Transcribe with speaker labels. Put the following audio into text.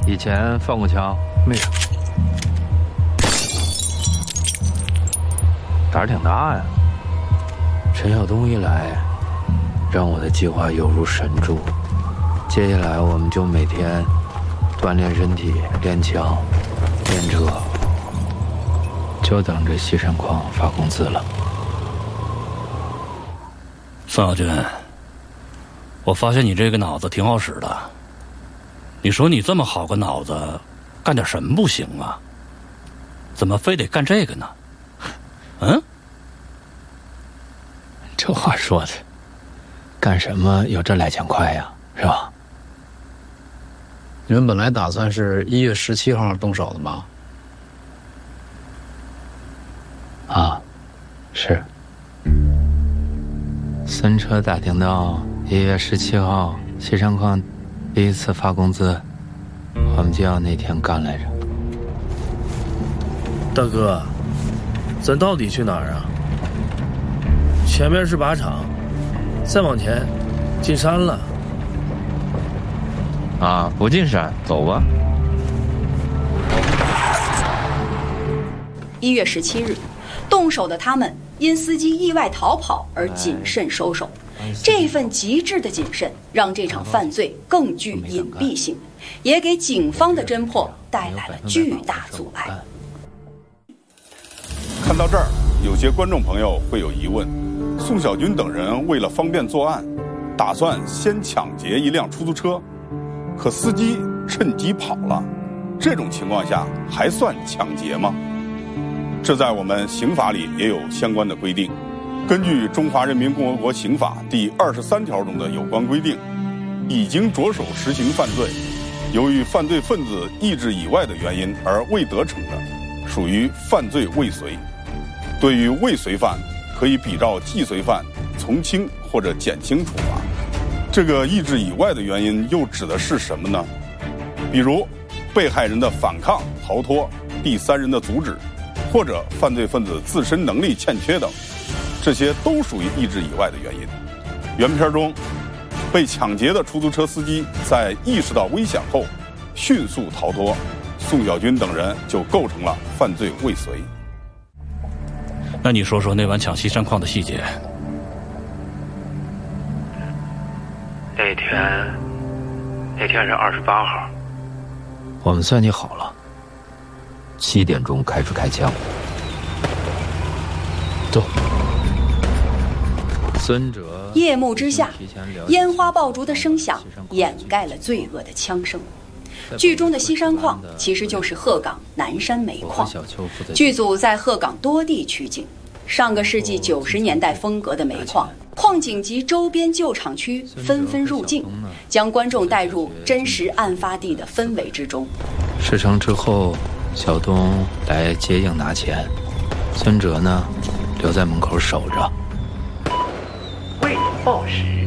Speaker 1: 以前放过枪，没啥。胆儿挺大呀。陈晓东一来，让我的计划犹如神助。接下来我们就每天锻炼身体，练枪，练车，就等着西山矿发工资了。
Speaker 2: 宋小军，我发现你这个脑子挺好使的。你说你这么好个脑子，干点什么不行啊？怎么非得干这个呢？嗯？
Speaker 1: 这话说的，干什么有这来钱快呀，是吧？
Speaker 3: 你们本来打算是1月17号动手的吗？
Speaker 1: 啊，是。孙车打听到1月17号西山矿第一次发工资，我们就要那天干来着。
Speaker 4: 大哥，咱到底去哪儿啊？前面是靶场，再往前进山了。
Speaker 1: 啊，不进山，走吧。
Speaker 5: 1月17日，动手的他们因司机意外逃跑而谨慎收手。这份极致的谨慎，让这场犯罪更具隐蔽性，也给警方的侦破带来了巨大阻碍。
Speaker 6: 看到这儿，有些观众朋友会有疑问：宋小军等人为了方便作案，打算先抢劫一辆出租车，可司机趁机跑了，这种情况下还算抢劫吗？这在我们刑法里也有相关的规定。根据《中华人民共和国刑法》第23条中的有关规定，已经着手实行犯罪，由于犯罪分子意志以外的原因而未得逞的，属于犯罪未遂。对于未遂犯，可以比照既遂犯从轻或者减轻处罚。这个意志以外的原因又指的是什么呢？比如被害人的反抗、逃脱、第三人的阻止，或者犯罪分子自身能力欠缺等，这些都属于意志以外的原因。原片中，被抢劫的出租车司机在意识到危险后迅速逃脱，宋小军等人就构成了犯罪未遂。
Speaker 2: 那你说说那晚抢西山矿的细节。
Speaker 1: 那天是28号，我们算计好了，7点钟开始开枪。走。孙哲。
Speaker 5: 夜幕之下，烟花爆竹的声响掩盖了罪恶的枪声。剧中的西山矿其实就是鹤岗南山煤矿，剧组在鹤岗多地取景，上个世纪90年代风格的煤矿，矿井及周边旧厂区纷纷入境，将观众带入真实案发地的氛围之中。
Speaker 1: 事成之后，小东来接应拿钱，孙哲呢留在门口守着。
Speaker 7: 为你报时。